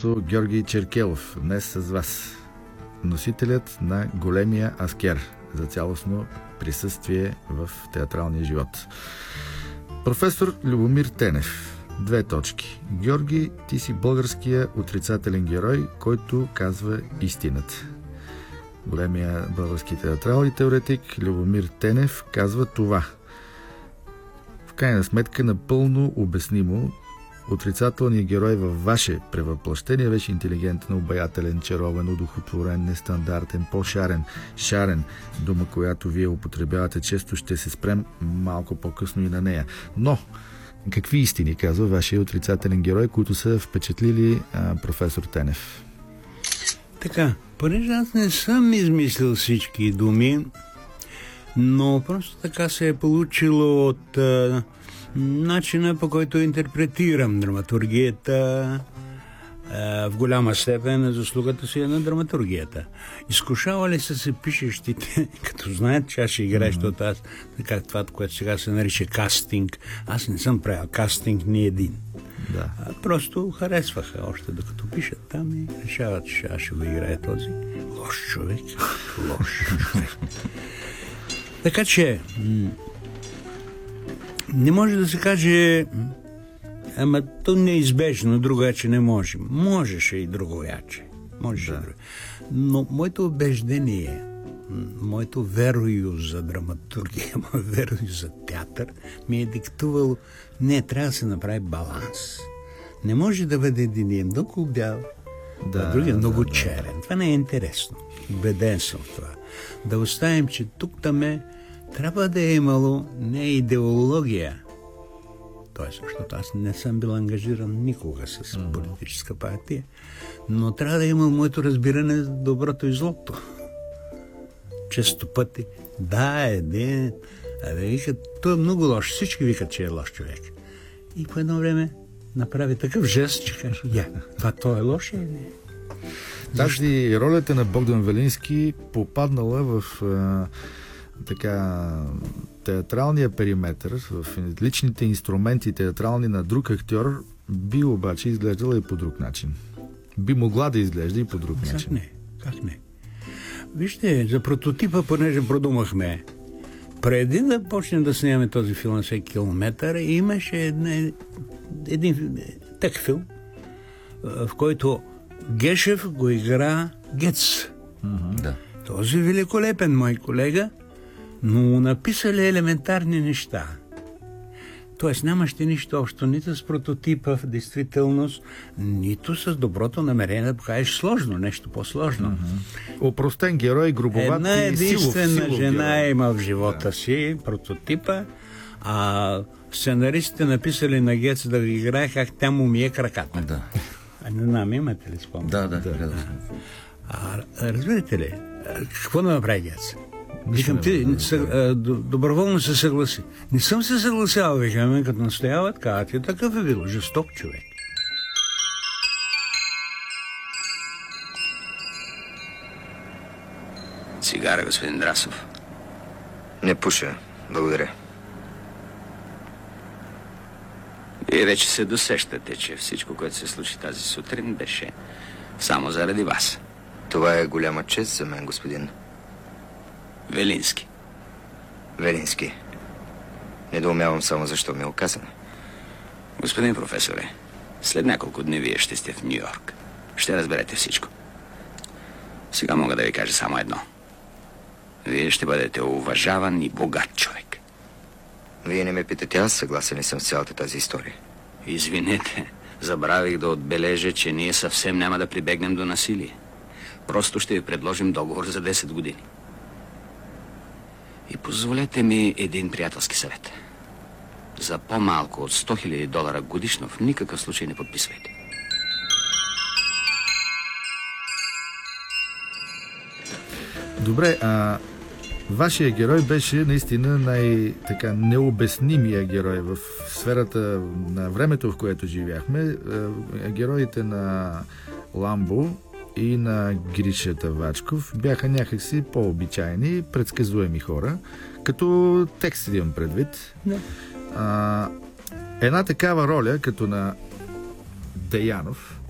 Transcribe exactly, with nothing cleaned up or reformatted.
Георги Черкелов днес с вас, носителят на големия аскер за цялостно присъствие в театралния живот. Професор Любомир Тенев. Две точки. Георги, ти си българския отрицателен герой, който казва истината. Големия български театрал и теоретик Любомир Тенев казва това. В крайна сметка напълно обяснимо, отрицателният герой във ваше превъплъщение беше интелигентен, обаятелен, чаровен, удохотворен, нестандартен, по-шарен, шарен, дума, която вие употребявате често, ще се спрем малко по-късно и на нея. Но какви истини казва вашия отрицателен герой, които са впечатлили а, професор Тенев? Така, понеже аз не съм измислил всички думи, но просто така се е получило от а, начина, по който интерпретирам драматургията, а, в голяма степен заслугата си е на драматургията. Изкушавали са се пишещите, като знаят, че аз ще играеш, mm-hmm. защото аз, така, това, което сега се нарича кастинг, аз не съм правил кастинг ни един. Да. А, просто харесваха още докато пишат там и решават, че аз ще го играя този лош човек. Лош човек. Така че не може да се каже ама то неизбежно, другаче не може. Можеше и другояче. Можеше да. и друго. Но моето убеждение, моето верою за драматургия, моето верою за театър ми е диктувало, не, трябва да се направи баланс. Не може да бъде един много бял, да, а другия много да, черен. Да. Това не е интересно. Убеден съм в това. Да оставим, че тук-там е трябва да е имало не идеология. Тоест, защото аз не съм бил ангажиран никога с политическа партия, но трябва да има моето разбиране за доброто и злото. Често пъти, да, един, а да викат, той е много лош, всички викат, че е лош човек. И по едно време направи такъв жест, че каже, я, това той е лош или не? Тази ролята на Богдан Велински попаднала в а, така театралния периметър, в личните инструменти театрални на друг актьор, би обаче изглеждала и по друг начин. Би могла да изглежда и по друг как начин. Не? Как не? Вижте, за прототипа, понеже продумахме, преди да почнем да снимаме този филм на всеки километър, имаше една, един такъв филм, в който Гешев го игра Гец. Mm-hmm, да. Този великолепен мой колега, но написали елементарни неща. Тоест нямаше нищо общо нито с прототипа в действителност, нито с доброто намерение да покажеш сложно, нещо по-сложно. Mm-hmm. Опростен герой, грубоват Една и единствена силов, силов жена герой. има в живота да. си прототипа, а сценаристите написали на Гец да ги играе как тя му мие краката. Да. А не знам, имате ли спомен? Да, да, да. да. А, разбирате ли, какво да направи Гец? Викам, ти съ, доброволно се съгласи. Не съм се съгласял, викаме, като настояват, казват, и такъв е бил, жесток човек. Цигара, господин Драсов. Не пуша, благодаря. Вие вече се досещате, че всичко, което се случи тази сутрин, беше само заради вас. Това е голяма чест за мен, господин Велински. Велински. Недоумявам само защо ми е оказано. Господин професоре, след няколко дни вие ще сте в Ню Йорк. Ще разберете всичко. Сега мога да ви кажа само едно. Вие ще бъдете уважаван и богат човек. Вие не ме питате, аз съгласен ли съм с цялата тази история. Извинете, забравих да отбележа, че ние съвсем няма да прибегнем до насилие. Просто ще ви предложим договор за десет години. И позволете ми един приятелски съвет. За по-малко от сто хиляди долара годишно в никакъв случай не подписвайте. Добре, а вашия герой беше наистина най-така необяснимия герой в сферата на времето, в което живяхме. Героите на Ламбо и на Гриша Тавачков бяха някакси по-обичайни, предсказуеми хора, като текст имам предвид. А, една такава роля, като на Деянов,